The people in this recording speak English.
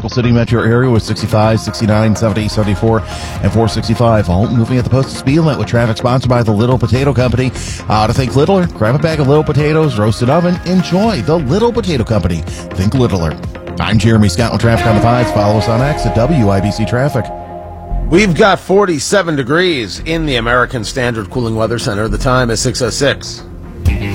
Circle City metro area with 65, 69, 70, 74, and 465. All moving at the posted speed limit with traffic sponsored by the Little Potato Company. To think littler, grab a bag of Little Potatoes, roasted oven, enjoy the Little Potato Company. Think littler. I'm Jeremy Scott with Traffic on the 5s. Follow us on X at WIBC Traffic. We've got 47 degrees in the American Standard Cooling Weather Center. The time is 6:06.